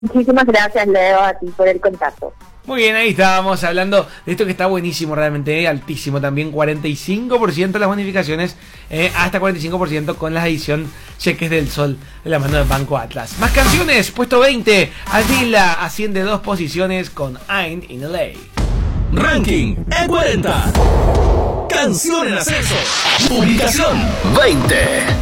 Muchísimas gracias, Leo, a ti por el contacto. Muy bien, ahí estábamos hablando de esto que está buenísimo, realmente altísimo también, 45% las bonificaciones, hasta 45% con la edición Cheques del Sol de la mano del Banco Atlas. Más canciones, puesto 20, Adila asciende 2 posiciones con Ain't in LA. Ranking E40. Canción en ascenso. Ubicación 20.